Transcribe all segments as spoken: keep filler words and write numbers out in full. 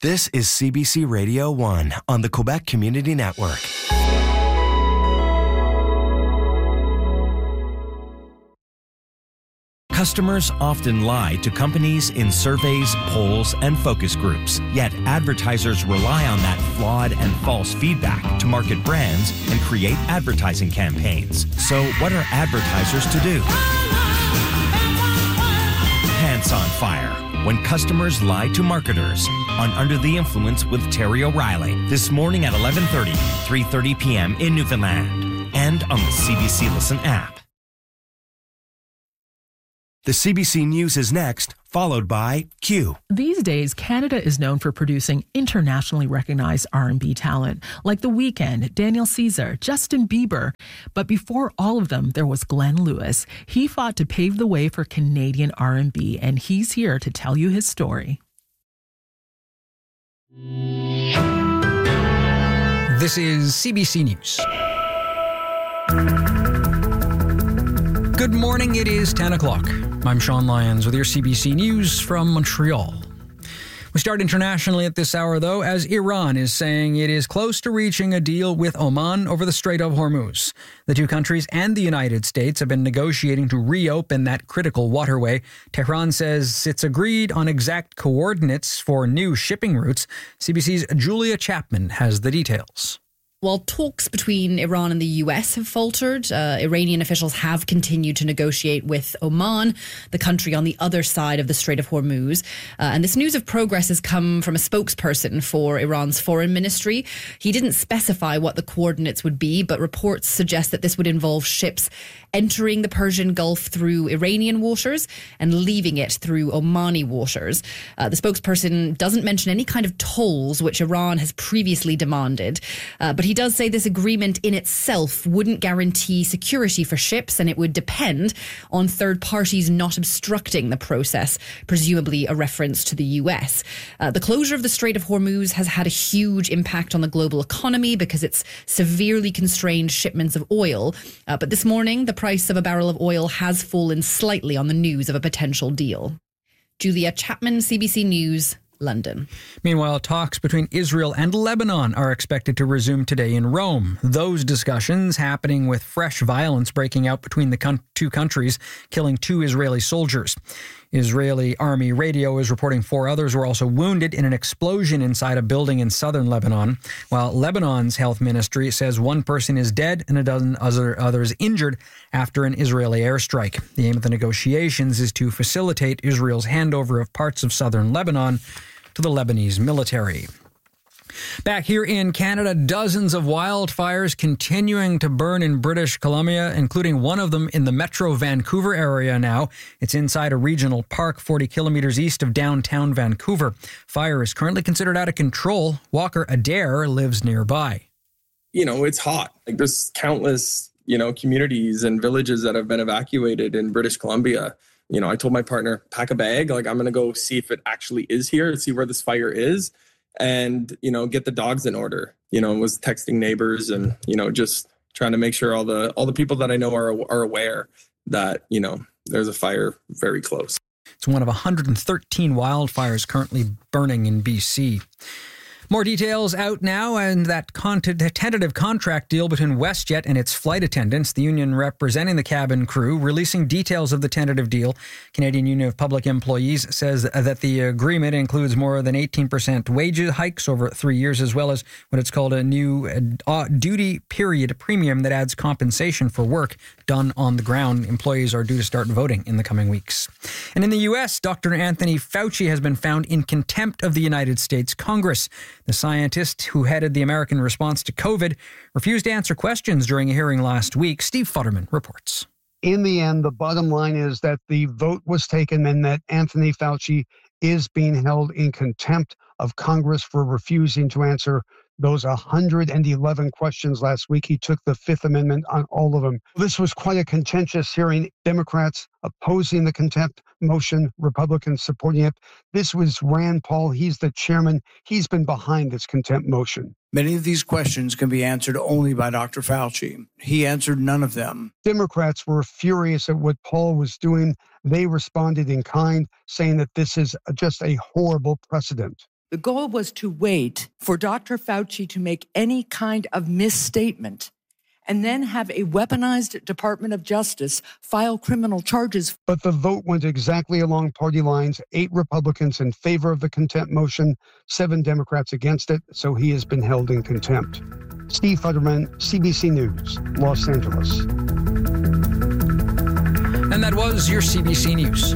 This is C B C Radio one on the Quebec Community Network. Customers often lie to companies in surveys, polls, and focus groups. Yet advertisers rely on that flawed and false feedback to market brands and create advertising campaigns. So what are advertisers to do? Pants on Fire, when customers lie to marketers, on Under the Influence with Terry O'Reilly, this morning at eleven thirty, three thirty p.m. in Newfoundland, and on the C B C Listen app. The C B C News is next, followed by Q. These days, Canada is known for producing internationally recognized R and B talent, like The Weeknd, Daniel Caesar, Justin Bieber. But before all of them, there was Glenn Lewis. He fought to pave the way for Canadian R and B, and he's here to tell you his story. This is C B C News. Good morning, it is ten o'clock. I'm Sean Lyons with your C B C News from Montreal. We start internationally at this hour, though, as Iran is saying it is close to reaching a deal with Oman over the Strait of Hormuz. The two countries and the United States have been negotiating to reopen that critical waterway. Tehran says it's agreed on exact coordinates for new shipping routes. C B C's Julia Chapman has the details. While talks between Iran and the U S have faltered, uh, Iranian officials have continued to negotiate with Oman, the country on the other side of the Strait of Hormuz. Uh, and this news of progress has come from a spokesperson for Iran's foreign ministry. He didn't specify what the coordinates would be, but reports suggest that this would involve ships entering the Persian Gulf through Iranian waters and leaving it through Omani waters. Uh, the spokesperson doesn't mention any kind of tolls, which Iran has previously demanded. Uh, but he does say this agreement in itself wouldn't guarantee security for ships, and it would depend on third parties not obstructing the process, presumably a reference to the U S. Uh, the closure of the Strait of Hormuz has had a huge impact on the global economy because it's severely constrained shipments of oil. Uh, but this morning, the price of a barrel of oil has fallen slightly on the news of a potential deal. Julia Chapman, C B C News, London. Meanwhile, talks between Israel and Lebanon are expected to resume today in Rome. Those discussions happening with fresh violence breaking out between the con- two countries, killing two Israeli soldiers. Israeli army radio is reporting four others were also wounded in an explosion inside a building in southern Lebanon, while Lebanon's health ministry says one person is dead and a dozen other others injured after an Israeli airstrike. The aim of the negotiations is to facilitate Israel's handover of parts of southern Lebanon to the Lebanese military. Back here in Canada, dozens of wildfires continuing to burn in British Columbia, including one of them in the Metro Vancouver area now. It's inside a regional park forty kilometers east of downtown Vancouver. Fire is currently considered out of control. Walker Adair lives nearby. You know, it's hot. Like there's countless, you know, communities and villages that have been evacuated in British Columbia. You know, I told my partner, pack a bag. Like I'm going to go see if it actually is here, see where this fire is. And, you know, get the dogs in order, you know, was texting neighbors and, you know, just trying to make sure all the all the people that I know are are aware that, you know, there's a fire very close. It's one of one hundred thirteen wildfires currently burning in B C. More details out now, and that con- tentative contract deal between WestJet and its flight attendants, the union representing the cabin crew, releasing details of the tentative deal. Canadian Union of Public Employees says that the agreement includes more than eighteen percent wage hikes over three years, as well as what it's called a new uh, duty period premium that adds compensation for work done on the ground. Employees are due to start voting in the coming weeks. And in the U S, Doctor Anthony Fauci has been found in contempt of the United States Congress. The scientist who headed the American response to COVID refused to answer questions during a hearing last week. Steve Futterman reports. In the end, the bottom line is that the vote was taken and that Anthony Fauci is being held in contempt of Congress for refusing to answer those one hundred eleven questions last week. He took the Fifth Amendment on all of them. This was quite a contentious hearing. Democrats opposing the contempt motion, Republicans supporting it. This was Rand Paul. He's the chairman. He's been behind this contempt motion. Many of these questions can be answered only by Doctor Fauci. He answered none of them. Democrats were furious at what Paul was doing. They responded in kind, saying that this is just a horrible precedent. The goal was to wait for Doctor Fauci to make any kind of misstatement and then have a weaponized Department of Justice file criminal charges. But the vote went exactly along party lines, eight Republicans in favor of the contempt motion, seven Democrats against it, so he has been held in contempt. Steve Futterman, C B C News, Los Angeles. And that was your C B C News.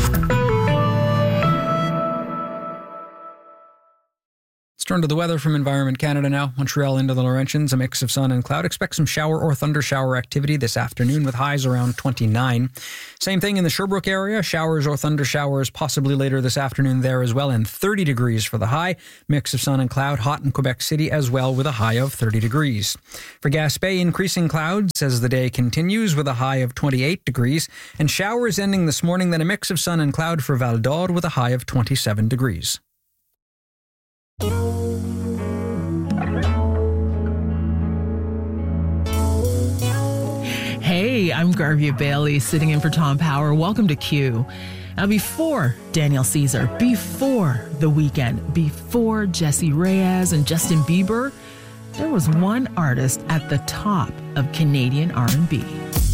Let's turn to the weather from Environment Canada now. Montreal into the Laurentians, a mix of sun and cloud. Expect some shower or thunder shower activity this afternoon with highs around twenty-nine. Same thing in the Sherbrooke area. Showers or thunder showers possibly later this afternoon there as well, and thirty degrees for the high. Mix of sun and cloud. Hot in Quebec City as well with a high of thirty degrees. For Gaspé, increasing clouds as the day continues with a high of twenty-eight degrees. And showers ending this morning, then a mix of sun and cloud for Val d'Or with a high of twenty-seven degrees. Hey, I'm Garvia Bailey, sitting in for Tom Power. Welcome to Q. Now, before Daniel Caesar, before The Weeknd, before Jessie Reyez and Justin Bieber, there was one artist at the top of Canadian R and B.